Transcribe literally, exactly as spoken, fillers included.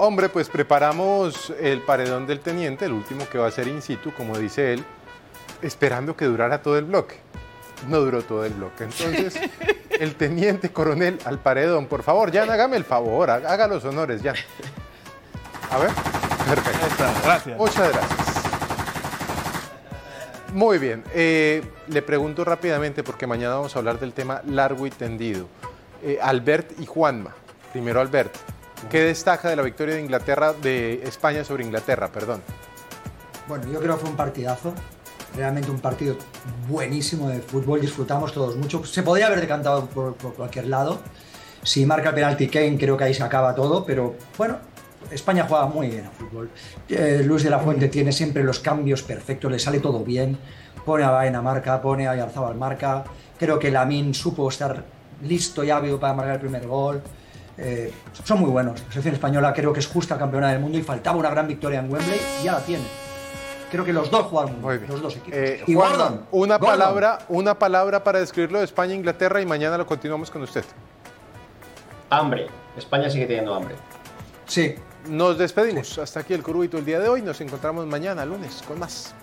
Hombre, pues preparamos el paredón del teniente, el último que va a ser in situ, como dice él, esperando que durara todo el bloque. No duró todo el bloque. Entonces, el teniente coronel al paredón, por favor, Jan, hágame el favor, haga los honores, Jan. A ver, perfecto. Ahí está, gracias. Muchas gracias. Muy bien, eh, le pregunto rápidamente, porque mañana vamos a hablar del tema largo y tendido. Eh, Albert y Juanma. Primero Albert. ¿Qué destaca de la victoria de Inglaterra, de España sobre Inglaterra, perdón? Bueno, yo creo que fue un partidazo, realmente un partido buenísimo de fútbol, disfrutamos todos mucho. Se podría haber decantado por, por cualquier lado. Si marca el penalti Kane, creo que ahí se acaba todo, pero bueno, España juega muy bien al fútbol. Eh, Luis de la Fuente tiene siempre los cambios perfectos, le sale todo bien. Pone a Baena marca, pone a Oyarzabal marca. Creo que Lamine supo estar listo y hábil para marcar el primer gol. Eh, son muy buenos. La selección española creo que es justa campeona del mundo y faltaba una gran victoria en Wembley y ya la tiene. Creo que los dos jugaron muy bien, los dos equipos. Eh, y Juan, Gordon, una Gordon. palabra, una palabra para describirlo de España e Inglaterra y mañana lo continuamos con usted. Hambre. España sigue teniendo hambre. Sí. Nos despedimos. Hasta aquí el Curubito el día de hoy. Nos encontramos mañana, lunes, con más.